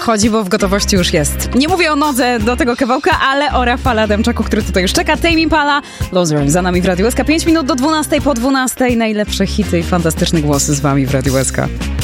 wchodzi, bo w gotowości już jest. Nie mówię o nodze do tego kawałka, ale o Rafale Adamczaku, który tutaj już czeka. Tame Impala, Loser za nami w Radiu SK. 5 minut do 12, po 12. Najlepsze hity i fantastyczne głosy z wami w Radiu SK.